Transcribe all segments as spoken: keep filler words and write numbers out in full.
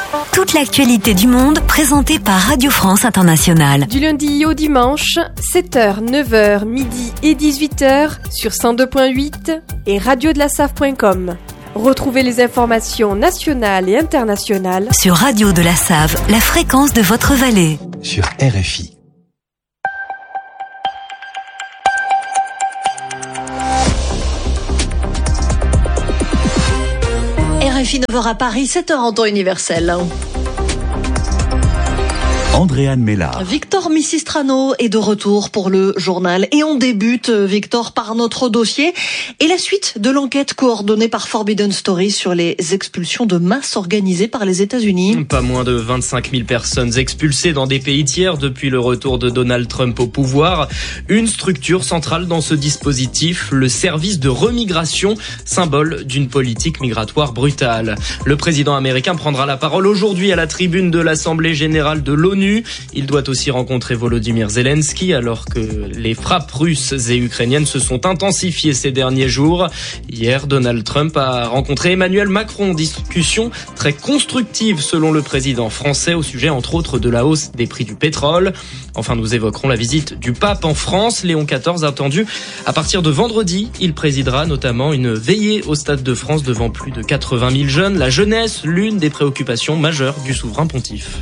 Toute l'actualité du monde présentée par Radio France Internationale. Du lundi au dimanche, sept heures, neuf heures, midi et dix-huit heures sur cent deux virgule huit et radio de la save point com. Retrouvez les informations nationales et internationales sur Radio de la Save, la fréquence de votre vallée. Sur R F I. R F I neuf heures à Paris, sept heures en temps universel. Andréane Mélard. Victor Missistrano est de retour pour le journal. Et on débute, Victor, par notre dossier et la suite de l'enquête coordonnée par Forbidden Stories sur les expulsions de masse organisées par les États-Unis. Pas moins de vingt-cinq mille personnes expulsées dans des pays tiers depuis le retour de Donald Trump au pouvoir. Une structure centrale dans ce dispositif, le service de remigration, symbole d'une politique migratoire brutale. Le président américain prendra la parole aujourd'hui à la tribune de l'Assemblée générale de l'ONU. Il doit aussi rencontrer Volodymyr Zelensky alors que les frappes russes et ukrainiennes se sont intensifiées ces derniers jours. Hier, Donald Trump a rencontré Emmanuel Macron. Discussion très constructive selon le président français au sujet entre autres de la hausse des prix du pétrole. Enfin, nous évoquerons la visite du pape en France. Léon quatorze attendu à partir de vendredi. Il présidera notamment une veillée au Stade de France devant plus de quatre-vingt mille jeunes. La jeunesse, l'une des préoccupations majeures du souverain pontife.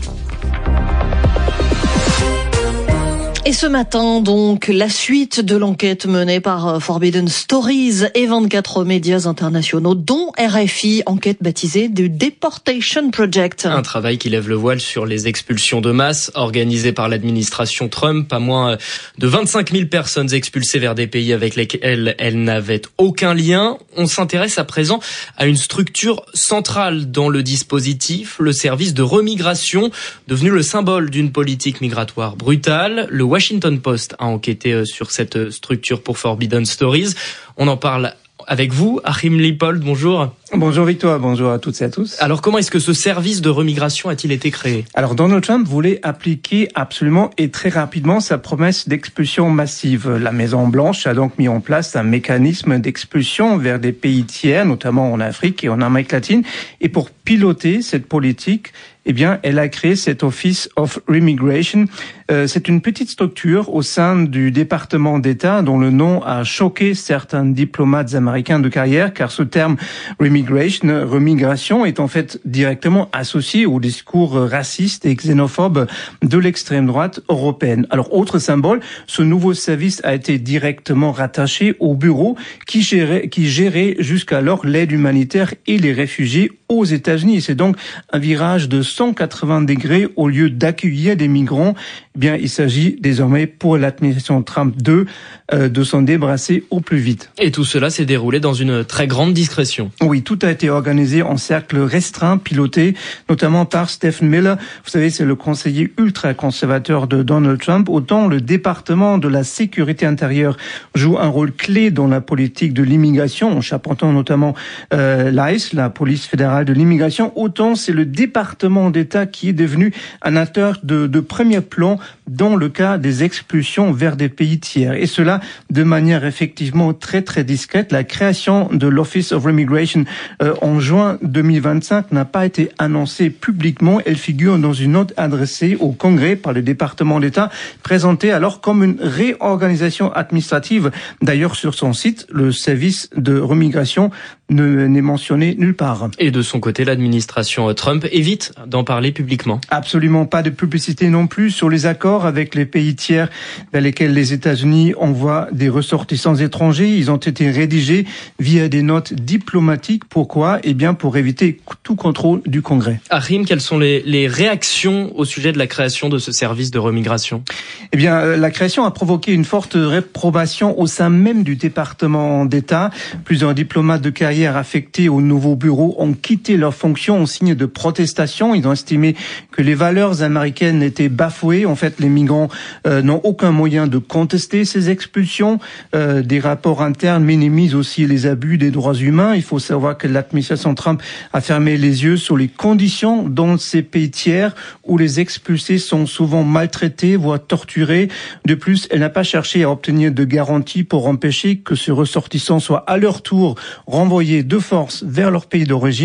Et ce matin, donc, la suite de l'enquête menée par Forbidden Stories et vingt-quatre médias internationaux, dont R F I, enquête baptisée The Deportation Project. Un travail qui lève le voile sur les expulsions de masse organisées par l'administration Trump. Pas moins de vingt-cinq mille personnes expulsées vers des pays avec lesquels elles n'avaient aucun lien. On s'intéresse à présent à une structure centrale dans le dispositif, le service de remigration, devenu le symbole d'une politique migratoire brutale. Le Washington Post a enquêté sur cette structure pour Forbidden Stories. On en parle avec vous, Achim Lippold, bonjour. Bonjour Victor, bonjour à toutes et à tous. Alors comment est-ce que ce service de remigration a-t-il été créé ? Alors Donald Trump voulait appliquer absolument et très rapidement sa promesse d'expulsion massive. La Maison-Blanche a donc mis en place un mécanisme d'expulsion vers des pays tiers, notamment en Afrique et en Amérique latine. Et pour piloter cette politique, eh bien, elle a créé cet Office of Remigration. Euh, c'est une petite structure au sein du département d'État dont le nom a choqué certains diplomates américains de carrière, car ce terme remigration, remigration, est en fait directement associé au discours raciste et xénophobe de l'extrême droite européenne. Alors, autre symbole, ce nouveau service a été directement rattaché au bureau qui gérait, qui gérait jusqu'alors l'aide humanitaire et les réfugiés aux États-Unis. C'est donc un virage de cent quatre-vingts degrés. Au lieu d'accueillir des migrants, eh bien, il s'agit désormais pour l'administration Trump deux euh, de s'en débarrasser au plus vite. Et tout cela s'est déroulé dans une très grande discrétion. Oui, tout a été organisé en cercle restreint, piloté notamment par Stephen Miller. Vous savez, c'est le conseiller ultra-conservateur de Donald Trump. Autant le département de la sécurité intérieure joue un rôle clé dans la politique de l'immigration, en chapeautant notamment euh, l'I C E, la police fédérale de l'immigration, autant c'est le département d'État qui est devenu un acteur de, de premier plan dans le cas des expulsions vers des pays tiers. Et cela de manière effectivement très très discrète. La création de l'Office of Remigration euh, en juin deux mille vingt-cinq n'a pas été annoncée publiquement. Elle figure dans une note adressée au Congrès par le département d'État, présentée alors comme une réorganisation administrative. D'ailleurs, sur son site, le service de remigration ne, n'est mentionné nulle part. Et de son côté, l'administration Trump évite d'en parler publiquement. Absolument pas de publicité non plus sur les accords avec les pays tiers vers lesquels les États-Unis envoient des ressortissants étrangers. Ils ont été rédigés via des notes diplomatiques. Pourquoi ? Eh bien, pour éviter tout contrôle du Congrès. Achim, quelles sont les, les réactions au sujet de la création de ce service de remigration ? Eh bien, la création a provoqué une forte réprobation au sein même du département d'État. Plusieurs diplomates de carrière affectés au nouveau bureau ont quitté leurs fonctions en signe de protestation. Ils ont estimé que les valeurs américaines étaient bafouées. En fait, les migrants euh, n'ont aucun moyen de contester ces expulsions. Euh, des rapports internes minimisent aussi les abus des droits humains. Il faut savoir que l'administration Trump a fermé les yeux sur les conditions dans ces pays tiers où les expulsés sont souvent maltraités, voire torturés. De plus, elle n'a pas cherché à obtenir de garanties pour empêcher que ces ressortissants soient à leur tour renvoyés de force vers leur pays d'origine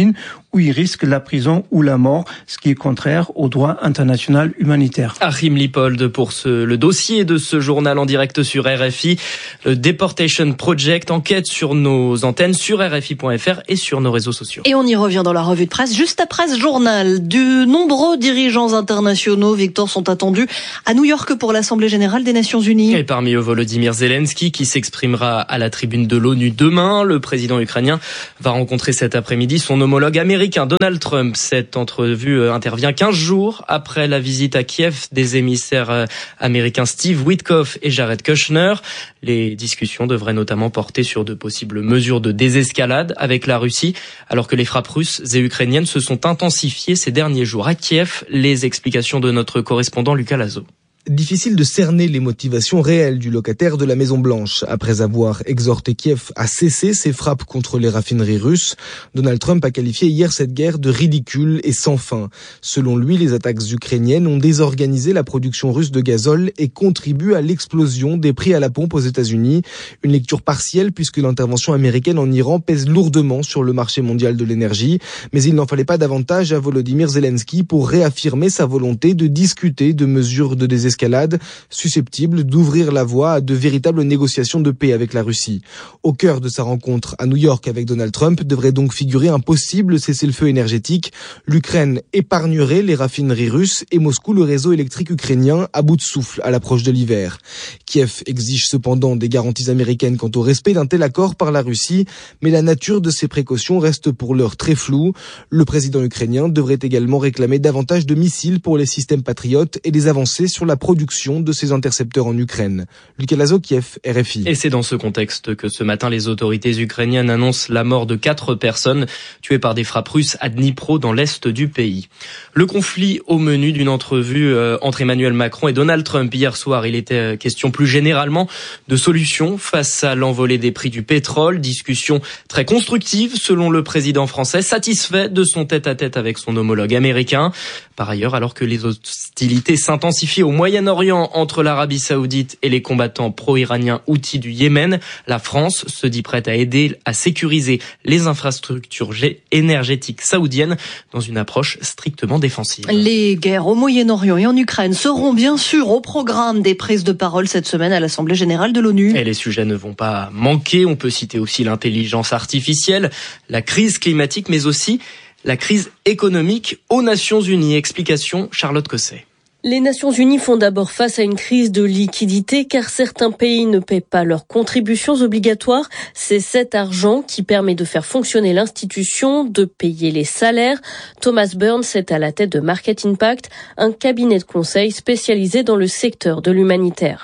où il risque la prison ou la mort, ce qui est contraire au droit international humanitaire. Achim Lippold pour ce, le dossier de ce journal en direct sur R F I. Le Deportation Project enquête sur nos antennes sur R F I point F R et sur nos réseaux sociaux. Et on y revient dans la revue de presse juste après ce journal. De nombreux dirigeants internationaux, Victor, sont attendus à New York pour l'Assemblée générale des Nations Unies. Et parmi eux, Volodymyr Zelensky qui s'exprimera à la tribune de l'ONU demain. Le président ukrainien va rencontrer cet après-midi son homologue américain Donald Trump. Cette entrevue intervient quinze jours après la visite à Kiev des émissaires américains Steve Witkoff et Jared Kushner. Les discussions devraient notamment porter sur de possibles mesures de désescalade avec la Russie, alors que les frappes russes et ukrainiennes se sont intensifiées ces derniers jours à Kiev. Les explications de notre correspondant Lucas Lazo. Difficile de cerner les motivations réelles du locataire de la Maison-Blanche. Après avoir exhorté Kiev à cesser ses frappes contre les raffineries russes, Donald Trump a qualifié hier cette guerre de ridicule et sans fin. Selon lui, les attaques ukrainiennes ont désorganisé la production russe de gazole et contribuent à l'explosion des prix à la pompe aux États-Unis. Une lecture partielle puisque l'intervention américaine en Iran pèse lourdement sur le marché mondial de l'énergie. Mais il n'en fallait pas davantage à Volodymyr Zelensky pour réaffirmer sa volonté de discuter de mesures de désescalade escalade susceptible d'ouvrir la voie à de véritables négociations de paix avec la Russie. Au cœur de sa rencontre à New York avec Donald Trump devrait donc figurer un possible cessez-le-feu énergétique. L'Ukraine épargnerait les raffineries russes et Moscou le réseau électrique ukrainien à bout de souffle à l'approche de l'hiver. Kiev exige cependant des garanties américaines quant au respect d'un tel accord par la Russie, mais la nature de ces précautions reste pour l'heure très floue. Le président ukrainien devrait également réclamer davantage de missiles pour les systèmes patriotes et des avancées sur la production de ces intercepteurs en Ukraine. Lucas Lazo, Kiev, R F I. Et c'est dans ce contexte que ce matin, les autorités ukrainiennes annoncent la mort de quatre personnes tuées par des frappes russes à Dnipro, dans l'est du pays. Le conflit au menu d'une entrevue entre Emmanuel Macron et Donald Trump hier soir. Il était question plus généralement de solutions face à l'envolée des prix du pétrole. Discussion très constructive selon le président français, satisfait de son tête-à-tête avec son homologue américain. Par ailleurs, alors que les hostilités s'intensifient au Moyen-Orient entre l'Arabie Saoudite et les combattants pro-iraniens houthis du Yémen, la France se dit prête à aider à sécuriser les infrastructures énergétiques saoudiennes dans une approche strictement défensive. Les guerres au Moyen-Orient et en Ukraine seront bien sûr au programme des prises de parole cette semaine à l'Assemblée générale de l'ONU. Et les sujets ne vont pas manquer. On peut citer aussi l'intelligence artificielle, la crise climatique, mais aussi la crise économique aux Nations Unies. Explication, Charlotte Cosset. Les Nations Unies font d'abord face à une crise de liquidité car certains pays ne paient pas leurs contributions obligatoires. C'est cet argent qui permet de faire fonctionner l'institution, de payer les salaires. Thomas Burns est à la tête de Market Impact, un cabinet de conseil spécialisé dans le secteur de l'humanitaire.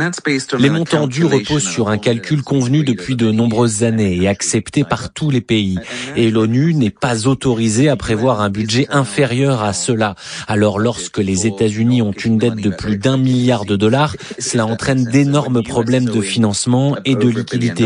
Les montants dus reposent sur un calcul convenu depuis de nombreuses années et accepté par tous les pays. Et l'ONU n'est pas autorisée à prévoir un budget inférieur à cela. Alors lorsque les États-Unis ont une dette de plus d'un milliard de dollars, cela entraîne d'énormes problèmes de financement et de liquidité.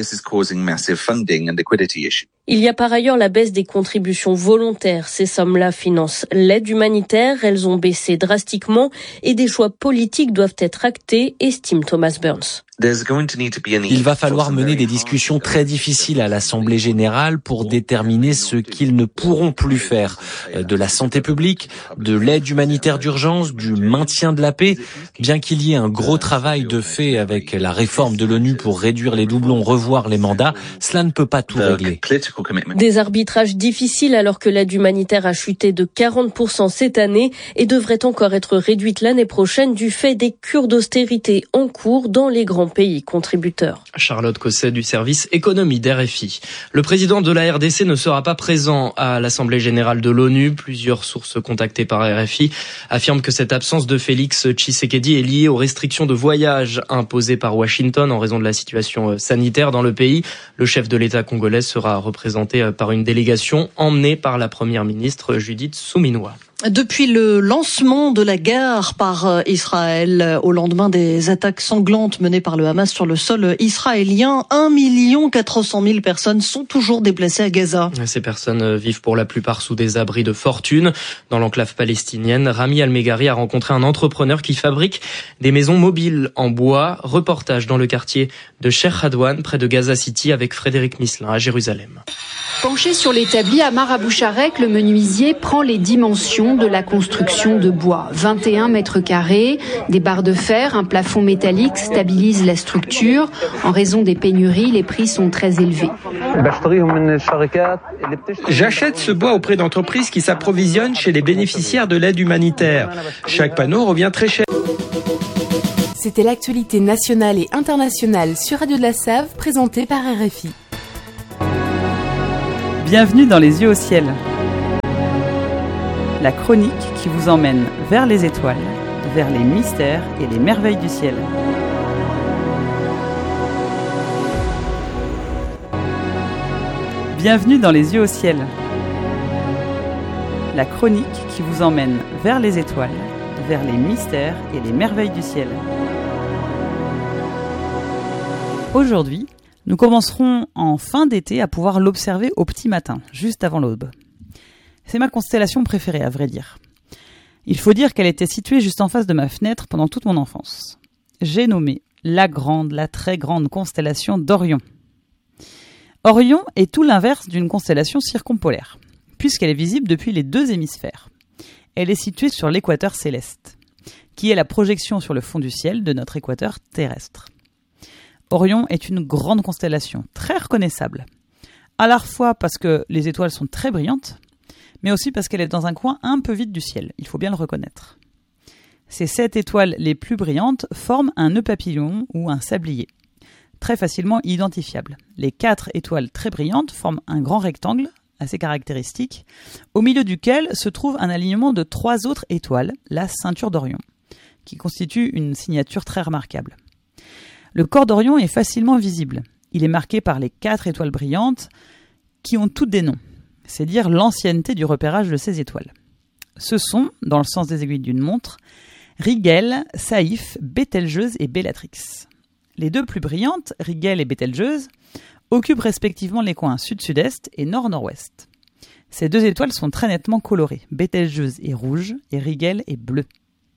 Il y a par ailleurs la baisse des contributions volontaires. Ces sommes-là financent l'aide humanitaire. Elles ont baissé drastiquement et des choix politiques doivent être actés, estime Thomas Burns. Il va falloir mener des discussions très difficiles à l'Assemblée générale pour déterminer ce qu'ils ne pourront plus faire. De la santé publique, de l'aide humanitaire d'urgence, du maintien de la paix. Bien qu'il y ait un gros travail de fait avec la réforme de l'ONU pour réduire les doublons, revoir les mandats, cela ne peut pas tout régler. Des arbitrages difficiles alors que l'aide humanitaire a chuté de quarante pour cent cette année et devrait encore être réduite l'année prochaine du fait des cures d'austérité en cours dans les grands pays contributeurs. Charlotte Cosset du service économie d'R F I. Le président de la R D C ne sera pas présent à l'Assemblée générale de l'ONU. Plusieurs sources contactées par R F I affirment que cette absence de Félix Tshisekedi est liée aux restrictions de voyage imposées par Washington en raison de la situation sanitaire dans le pays. Le chef de l'État congolais sera représenté par une délégation emmenée par la première ministre Judith Suminwa. Depuis le lancement de la guerre par Israël au lendemain des attaques sanglantes menées par le Hamas sur le sol israélien, un million quatre cent mille personnes sont toujours déplacées à Gaza. Ces personnes vivent pour la plupart sous des abris de fortune. Dans l'enclave palestinienne, Rami Al-Meghari a rencontré un entrepreneur qui fabrique des maisons mobiles en bois. Reportage dans le quartier de Sheikh Hadouane, près de Gaza City, avec Frédéric Misselin à Jérusalem. Penché sur l'établi Amar Aboucharek, le menuisier prend les dimensions de la construction de bois. vingt et un mètres carrés, des barres de fer, un plafond métallique stabilisent la structure. En raison des pénuries, les prix sont très élevés. J'achète ce bois auprès d'entreprises qui s'approvisionnent chez les bénéficiaires de l'aide humanitaire. Chaque panneau revient très cher. C'était l'actualité nationale et internationale sur Radio de la Save, présentée par R F I. Bienvenue dans Les Yeux au ciel, la chronique qui vous emmène vers les étoiles, vers les mystères et les merveilles du ciel. Bienvenue dans Les Yeux au ciel, la chronique qui vous emmène vers les étoiles, vers les mystères et les merveilles du ciel. Aujourd'hui, nous commencerons en fin d'été à pouvoir l'observer au petit matin, juste avant l'aube. C'est ma constellation préférée, à vrai dire. Il faut dire qu'elle était située juste en face de ma fenêtre pendant toute mon enfance. J'ai nommé la grande, la très grande constellation d'Orion. Orion est tout l'inverse d'une constellation circumpolaire, puisqu'elle est visible depuis les deux hémisphères. Elle est située sur l'équateur céleste, qui est la projection sur le fond du ciel de notre équateur terrestre. Orion est une grande constellation, très reconnaissable, à la fois parce que les étoiles sont très brillantes, mais aussi parce qu'elle est dans un coin un peu vide du ciel, il faut bien le reconnaître. Ces sept étoiles les plus brillantes forment un nœud papillon ou un sablier, très facilement identifiable. Les quatre étoiles très brillantes forment un grand rectangle, assez caractéristique, au milieu duquel se trouve un alignement de trois autres étoiles, la ceinture d'Orion, qui constitue une signature très remarquable. Le corps d'Orion est facilement visible. Il est marqué par les quatre étoiles brillantes qui ont toutes des noms. C'est dire l'ancienneté du repérage de ces étoiles. Ce sont, dans le sens des aiguilles d'une montre, Rigel, Saïf, Bételgeuse et Bellatrix. Les deux plus brillantes, Rigel et Bételgeuse, occupent respectivement les coins sud-sud-est et nord-nord-ouest. Ces deux étoiles sont très nettement colorées. Bételgeuse est rouge et Rigel est bleu.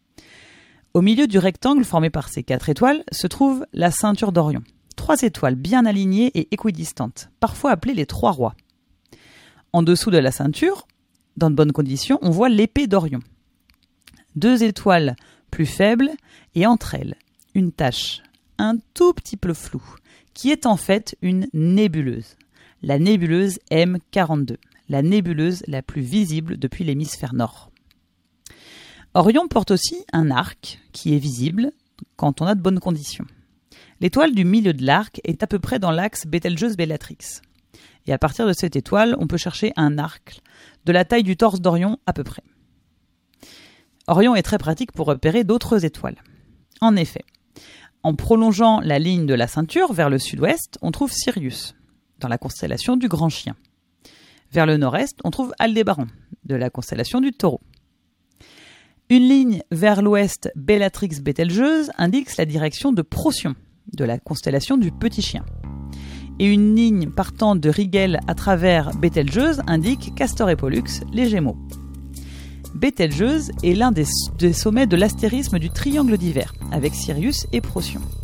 Au milieu du rectangle formé par ces quatre étoiles se trouve la ceinture d'Orion. Trois étoiles bien alignées et équidistantes, parfois appelées les trois rois. En dessous de la ceinture, dans de bonnes conditions, on voit l'épée d'Orion. Deux étoiles plus faibles et entre elles, une tache, un tout petit peu floue, qui est en fait une nébuleuse. La nébuleuse M quarante-deux, la nébuleuse la plus visible depuis l'hémisphère nord. Orion porte aussi un arc qui est visible quand on a de bonnes conditions. L'étoile du milieu de l'arc est à peu près dans l'axe Bételgeuse-Bellatrix. Et à partir de cette étoile, on peut chercher un arc de la taille du torse d'Orion à peu près. Orion est très pratique pour repérer d'autres étoiles. En effet, en prolongeant la ligne de la ceinture vers le sud-ouest, on trouve Sirius, dans la constellation du Grand Chien. Vers le nord-est, on trouve Aldébaran, de la constellation du Taureau. Une ligne vers l'ouest Bellatrix-Bételgeuse indique la direction de Procyon, de la constellation du Petit Chien. Et une ligne partant de Rigel à travers Bételgeuse indique Castor et Pollux, les Gémeaux. Bételgeuse est l'un des, des sommets de l'astérisme du triangle d'hiver, avec Sirius et Procyon.